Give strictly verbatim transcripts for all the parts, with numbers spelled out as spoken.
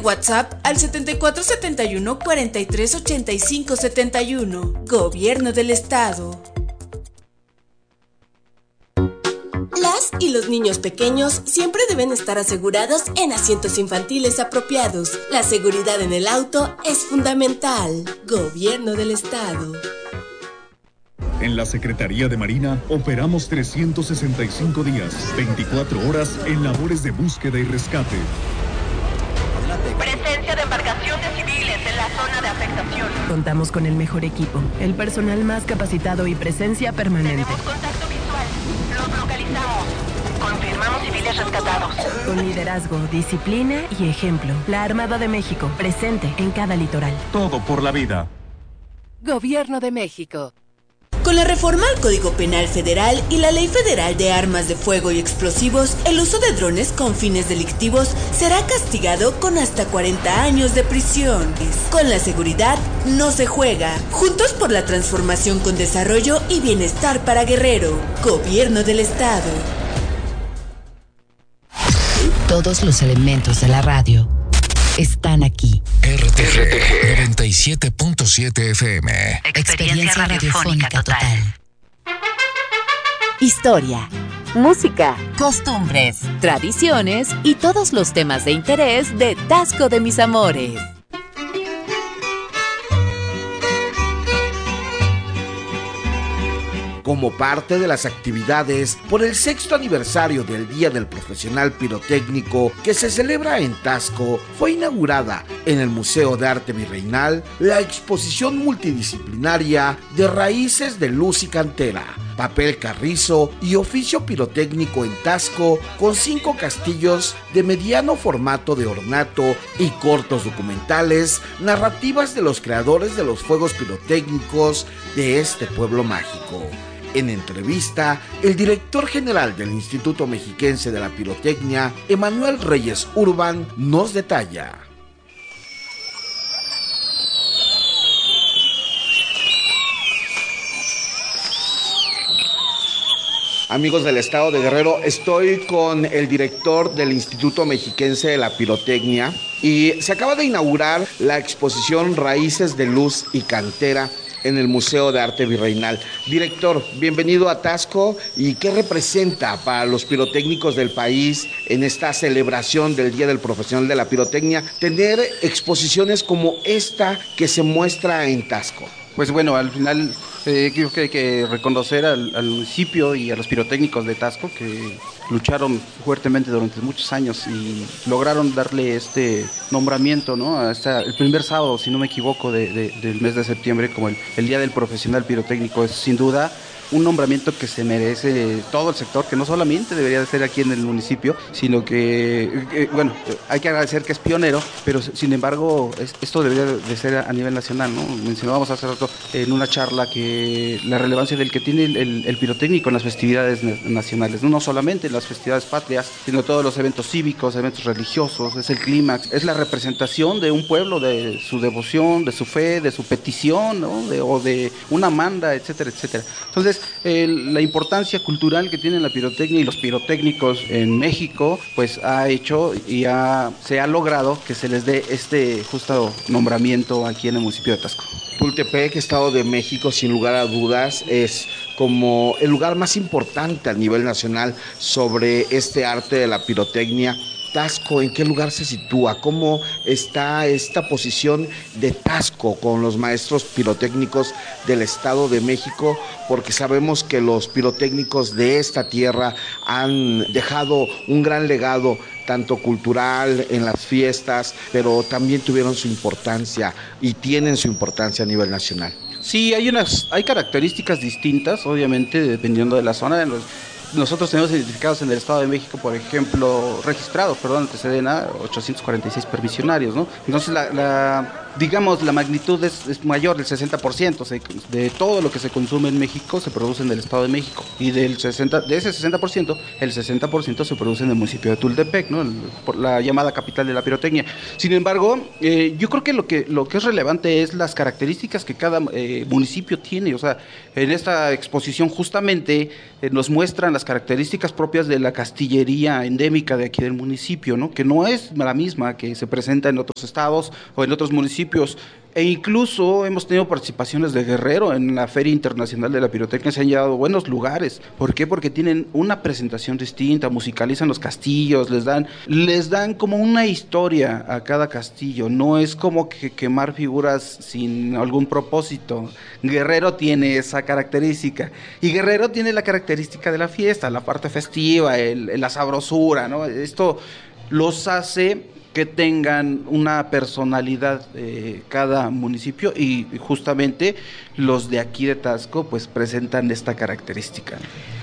WhatsApp al setenta y cuatro setenta y uno cuarenta y tres ochenta y cinco setenta y uno. Gobierno del Estado. Las y los niños pequeños siempre deben estar asegurados en asientos infantiles apropiados. La seguridad en el auto es fundamental. Gobierno del Estado. En la Secretaría de Marina operamos trescientos sesenta y cinco días, veinticuatro horas en labores de búsqueda y rescate. Presencia de embarcaciones civiles en la zona de afectación. Contamos con el mejor equipo, el personal más capacitado y presencia permanente. Tenemos contacto visual. Los localizamos. Confirmamos civiles rescatados. Con liderazgo, disciplina y ejemplo. La Armada de México, presente en cada litoral. Todo por la vida. Gobierno de México. Con la reforma al Código Penal Federal y la Ley Federal de Armas de Fuego y Explosivos, el uso de drones con fines delictivos será castigado con hasta cuarenta años de prisión. Con la seguridad no se juega. Juntos por la transformación con desarrollo y bienestar para Guerrero. Gobierno del Estado. Todos los elementos de la radio están aquí. R T G noventa y siete punto siete F M. Experiencia, Experiencia radiofónica total. total. Historia, música, costumbres, tradiciones y todos los temas de interés de Taxco de Mis Amores. Como parte de las actividades por el sexto aniversario del Día del Profesional Pirotécnico que se celebra en Taxco, fue inaugurada en el Museo de Arte Virreinal la exposición multidisciplinaria de raíces de luz y cantera, papel carrizo y oficio pirotécnico en Taxco, con cinco castillos de mediano formato de ornato y cortos documentales, narrativas de los creadores de los fuegos pirotécnicos de este pueblo mágico. En entrevista, el director general del Instituto Mexiquense de la Pirotecnia, Emanuel Reyes Urban, nos detalla. Amigos del estado de Guerrero, estoy con el director del Instituto Mexiquense de la Pirotecnia y se acaba de inaugurar la exposición Raíces de Luz y Cantera en el Museo de Arte Virreinal. Director, bienvenido a Taxco. ¿Y qué representa para los pirotécnicos del país en esta celebración del Día del Profesional de la Pirotecnia tener exposiciones como esta que se muestra en Taxco? Pues bueno, al final eh, creo que hay que reconocer al, al municipio y a los pirotécnicos de Taxco que lucharon fuertemente durante muchos años y lograron darle este nombramiento, ¿no? Hasta el primer sábado, si no me equivoco, de, de, del mes de septiembre como el, el Día del Profesional Pirotécnico. Es sin duda un nombramiento que se merece todo el sector, que no solamente debería de ser aquí en el municipio, sino que, eh, bueno, hay que agradecer que es pionero, pero sin embargo es, esto debería de ser a nivel nacional, ¿no? Mencionábamos hace rato en una charla que la relevancia del que tiene el, el, el pirotécnico en las festividades nacionales, ¿no? No solamente en las festividades patrias, sino todos los eventos cívicos, eventos religiosos, es el clímax, es la representación de un pueblo, de su devoción, de su fe, de su petición, ¿no? de, o de una manda, etcétera, etcétera. Entonces, Eh, la importancia cultural que tiene la pirotecnia y los pirotécnicos en México, pues ha hecho y ha, se ha logrado que se les dé este justo nombramiento aquí en el municipio de Taxco. Tultepec, Estado de México, sin lugar a dudas, es como el lugar más importante a nivel nacional sobre este arte de la pirotecnia. Taxco, ¿en qué lugar se sitúa? ¿Cómo está esta posición de Taxco con los maestros pirotécnicos del Estado de México? Porque sabemos que los pirotécnicos de esta tierra han dejado un gran legado, tanto cultural, en las fiestas, pero también tuvieron su importancia y tienen su importancia a nivel nacional. Sí, hay unas, hay características distintas, obviamente, dependiendo de la zona. En los, Nosotros tenemos identificados en el Estado de México, por ejemplo, registrados, perdón, ante Sedena, ochocientos cuarenta y seis permisionarios, ¿no? Entonces, la, la, digamos, la magnitud es, es mayor del sesenta por ciento se, de todo lo que se consume en México se produce en el Estado de México, y del sesenta, de ese sesenta por ciento, el sesenta por ciento se produce en el municipio de Tultepec, ¿no? El, por la llamada capital de la pirotecnia. Sin embargo, eh, yo creo que lo que lo que es relevante es las características que cada eh, municipio tiene. O sea, en esta exposición justamente eh, nos muestran las características propias de la castillería endémica de aquí del municipio, ¿no? Que no es la misma que se presenta en otros estados o en otros municipios. E incluso hemos tenido participaciones de Guerrero en la Feria Internacional de la Pirotecnia, se han llevado buenos lugares. ¿Por qué? Porque tienen una presentación distinta, musicalizan los castillos, les dan, les dan como una historia a cada castillo, no es como que quemar figuras sin algún propósito. Guerrero tiene esa característica, y Guerrero tiene la característica de la fiesta, la parte festiva, el, la sabrosura, ¿no? Esto los hace que tengan una personalidad eh, cada municipio, y justamente los de aquí de Taxco pues presentan esta característica.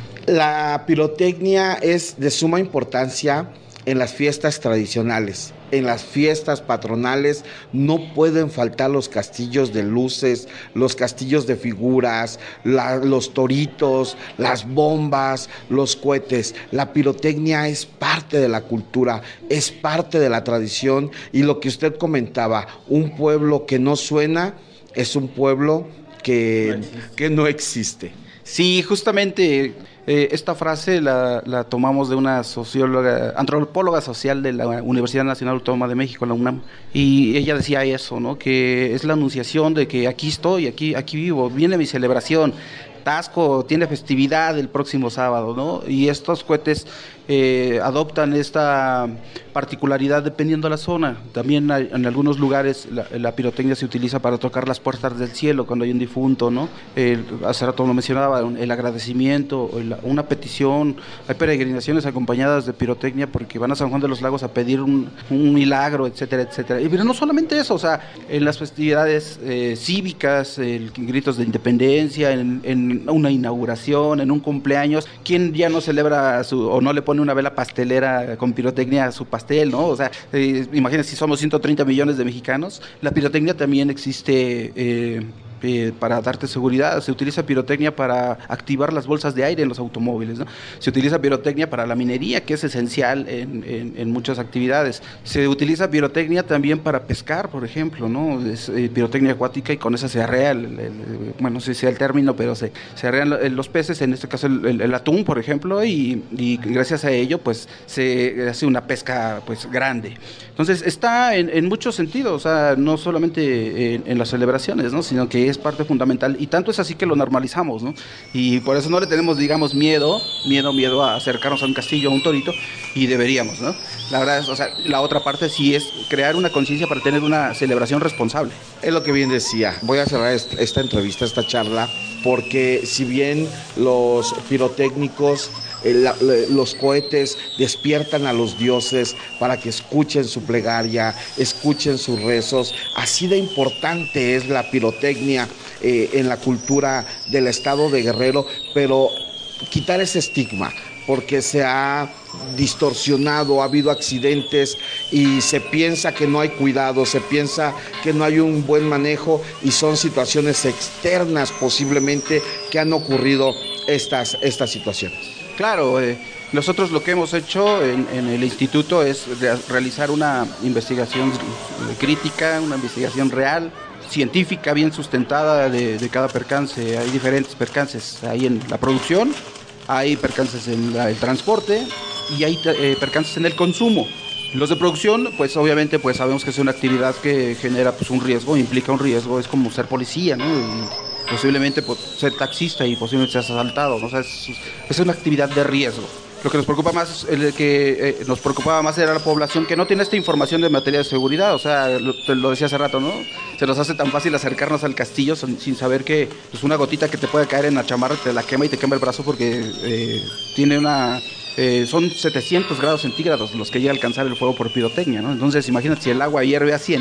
La pirotecnia es de suma importancia en las fiestas tradicionales. En las fiestas patronales no pueden faltar los castillos de luces, los castillos de figuras, la, los toritos, las bombas, los cohetes. La pirotecnia es parte de la cultura, es parte de la tradición, y lo que usted comentaba, un pueblo que no suena es un pueblo que no existe. Que no existe. Sí, justamente eh, esta frase la, la tomamos de una socióloga, antropóloga social de la Universidad Nacional Autónoma de México, la UNAM, y ella decía eso, ¿no? Que es la anunciación de que aquí estoy, aquí, aquí vivo, viene mi celebración. Taxco tiene festividad el próximo sábado, ¿no? Y estos cohetes eh, adoptan esta particularidad dependiendo de la zona. También hay, en algunos lugares la, la pirotecnia se utiliza para tocar las puertas del cielo cuando hay un difunto, ¿no? El, hace rato lo mencionaba, el agradecimiento, el, una petición. Hay peregrinaciones acompañadas de pirotecnia porque van a San Juan de los Lagos a pedir un, un milagro, etcétera, etcétera. Y pero no solamente eso, o sea, en las festividades eh, cívicas, el, gritos de independencia, en, en una inauguración, en un cumpleaños, ¿quién ya no celebra su, o no le pone una vela pastelera con pirotecnia a su pastel, ¿no? O sea, eh, imagínense, si somos ciento treinta millones de mexicanos, la pirotecnia también existe eh, eh, para darte seguridad. Se utiliza pirotecnia para activar las bolsas de aire en los automóviles, ¿no? Se utiliza pirotecnia para la minería, que es esencial en, en, en muchas actividades. Se utiliza pirotecnia también para pescar, por ejemplo, ¿no? Es eh, pirotecnia acuática, y con esa se arrea, el, el, bueno, no sé si sea el término, pero se, se arrean los peces, en este caso el, el, el atún, por ejemplo, y, y gracias a ello pues se hace una pesca pues grande. Entonces está en, en muchos sentidos, o sea, no solamente en, en las celebraciones, ¿no? Sino que es parte fundamental, y tanto es así que lo normalizamos, ¿no? Y por eso no le tenemos, digamos, miedo, miedo, miedo a acercarnos a un castillo, a un torito, y deberíamos, ¿no? La verdad es, o sea, la otra parte sí es crear una conciencia para tener una celebración responsable. Es lo que bien decía. Voy a cerrar esta entrevista, esta charla, porque si bien los pirotécnicos, el, los cohetes despiertan a los dioses para que escuchen su plegaria, escuchen sus rezos, así de importante es la pirotecnia eh, en la cultura del estado de Guerrero, pero quitar ese estigma, porque se ha distorsionado, ha habido accidentes y se piensa que no hay cuidado, se piensa que no hay un buen manejo, y son situaciones externas posiblemente que han ocurrido estas, estas situaciones. Claro, eh, nosotros lo que hemos hecho en, en el instituto es re- realizar una investigación crítica, una investigación real, científica, bien sustentada de, de cada percance. Hay diferentes percances, hay en la producción, hay percances en la, el transporte, y hay eh, percances en el consumo. Los de producción, pues obviamente pues sabemos que es una actividad que genera pues un riesgo, implica un riesgo, es como ser policía, ¿no? Y posiblemente pues, ser taxista y posiblemente seas asaltado, ¿no? O sea, es, es una actividad de riesgo. Lo que nos preocupa más, el que eh, nos preocupaba más era la población que no tiene esta información de materia de seguridad. O sea, lo, te lo decía hace rato, ¿no? Se nos hace tan fácil acercarnos al castillo sin, sin saber que pues, una gotita que te puede caer en la chamarra te la quema y te quema el brazo porque eh, tiene una... Eh, son setecientos grados centígrados los que llega a alcanzar el fuego por pirotecnia, ¿no? Entonces imagínate si el agua hierve a cien,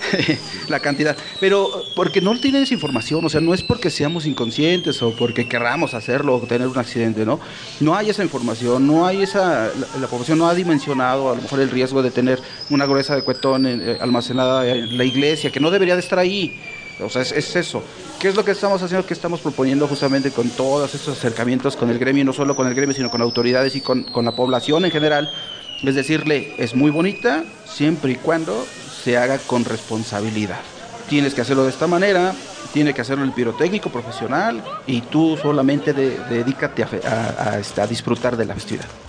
la cantidad, pero porque no tienen esa información, o sea, no es porque seamos inconscientes o porque queramos hacerlo o tener un accidente, ¿no? No hay esa información, no hay esa, la, la población no ha dimensionado a lo mejor el riesgo de tener una gruesa de cuetón eh, almacenada en la iglesia, que no debería de estar ahí. O sea, es, es eso. ¿Qué es lo que estamos haciendo? ¿Qué estamos proponiendo justamente con todos estos acercamientos con el gremio, no solo con el gremio, sino con autoridades y con, con la población en general? Es decirle, es muy bonita siempre y cuando se haga con responsabilidad. Tienes que hacerlo de esta manera, tiene que hacerlo el pirotécnico profesional y tú solamente de, dedícate a, a, a, a disfrutar de la festividad.